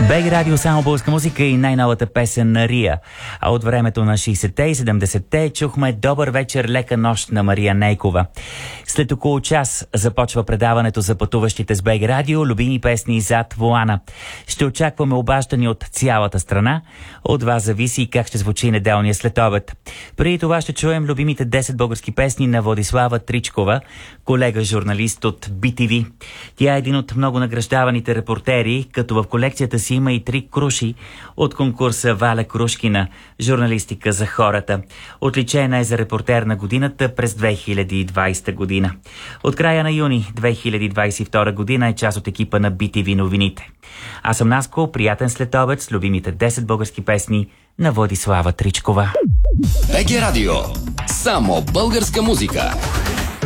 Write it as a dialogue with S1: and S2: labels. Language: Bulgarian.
S1: БГ Радио, само българска музика и най-новата песен на Рия. А от времето на 60-те и 70-те чухме "Добър вечер, лека нощ" на Мария Нейкова. След около час започва предаването за пътуващите с БГ Радио, любими песни зад волана. Ще очакваме обаждани от цялата страна. От вас зависи и как ще звучи неделния следобед. Преди това ще чуем любимите 10 български песни на Владислава Тричкова, колега журналист от BTV. Тя е един от много награждаваните репортери, като в колекцията си има и 3 круши от конкурса Валя Крушкина "Журналистика за хората". Отличена е за репортер на годината през 2020 година. От края на юни 2022 година е част от екипа на BTV новините. Аз съм Наско, приятен следобед с любимите 10 български песни на Владислава Тричкова.
S2: БГ Радио. Само българска музика.